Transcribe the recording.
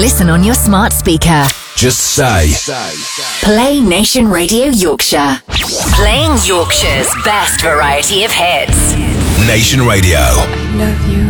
listen on your smart speaker. Just say, Play Nation Radio Yorkshire. Playing Yorkshire's best variety of hits. Nation Radio. I love you.